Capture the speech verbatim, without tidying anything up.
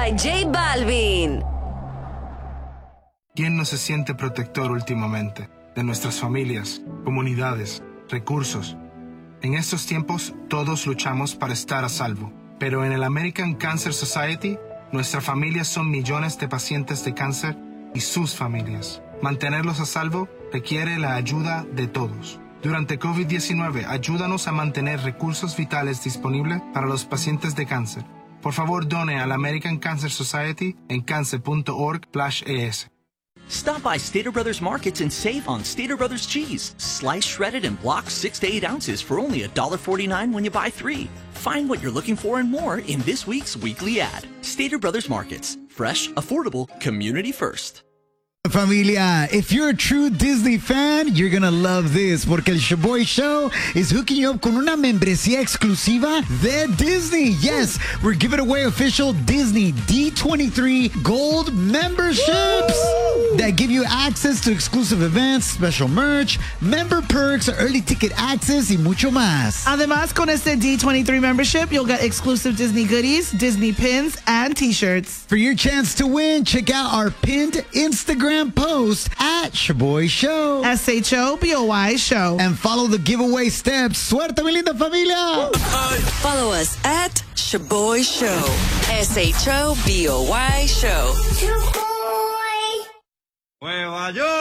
by J Balvin. ¿Quién no se siente protector últimamente de nuestras familias, comunidades, recursos? En estos tiempos, todos luchamos para estar a salvo. Pero en el American Cancer Society, nuestra familia son millones de pacientes de cáncer y sus familias. Mantenerlos a salvo requiere la ayuda de todos. Durante COVID diecinueve, ayúdanos a mantener recursos vitales disponibles para los pacientes de cáncer. Por favor, done al American Cancer Society en cancer punto org slash es. Stop by Stater Brothers Markets and save on Stater Brothers cheese. Sliced, shredded, and blocked six to eight ounces for only one forty-nine when you buy three. Find what you're looking for and more in this week's weekly ad. Stater Brothers Markets. Fresh, affordable, community first. Familia, if you're a true Disney fan, you're gonna love this, porque el Shaboy Show is hooking you up con una membresía exclusiva de Disney. Yes, we're giving away official Disney D twenty-three Gold memberships Woo! That give you access to exclusive events, special merch, member perks, early ticket access, y mucho más. Además, con este D twenty-three membership, you'll get exclusive Disney goodies, Disney pins, and t-shirts. For your chance to win, check out our pinned Instagram post at Shaboy Show. S H O B O Y Show. And follow the giveaway steps. Suerte, mi linda familia. Follow us at Shaboy Show. S H O B O Y Show. Nueva York.